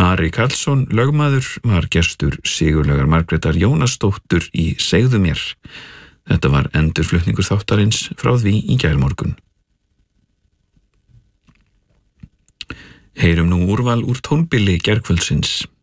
Ari Karlsson, lögmaður, var gestur Sigurlaugar Margrétar Jónasdóttur í Segðu mér. Þetta var endurflutningur þáttarins frá því í gærmorgun. Heyrum nú úrval úr tónbili gærkvöldsins.